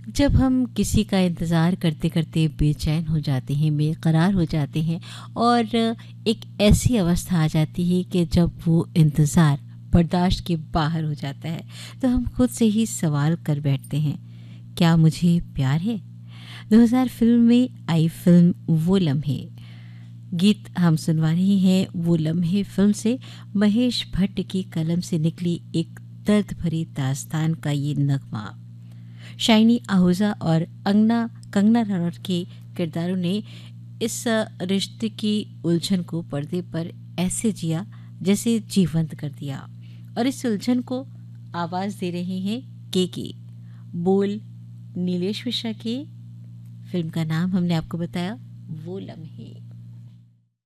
जब हम किसी का इंतज़ार करते करते बेचैन हो जाते हैं, बेकरार हो जाते हैं और एक ऐसी अवस्था आ जाती है कि जब वो इंतज़ार बर्दाश्त के बाहर हो जाता है, तो हम खुद से ही सवाल कर बैठते हैं, क्या मुझे प्यार है? 2000 फिल्म में आई फिल्म वो लम्हे, गीत हम सुनवा रहे हैं वो लम्हे फिल्म से। महेश भट्ट की कलम से निकली एक दर्द भरी दास्तान का ये नगमा। शाइनी आहूजा और कंगना रनौत के किरदारों ने इस रिश्ते की उलझन को पर्दे पर ऐसे जिया जैसे जीवंत कर दिया। और इस उलझन को आवाज़ दे रहे हैं के बोल नीलेश मिश्रा के। फिल्म का नाम हमने आपको बताया वो लम्हे।